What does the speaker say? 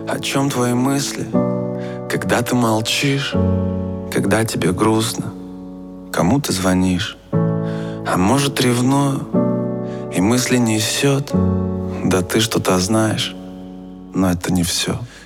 О чем твои мысли, когда ты молчишь, когда тебе грустно, кому ты звонишь? А может, ревную и мысли несет, да ты что-то знаешь, но это не все.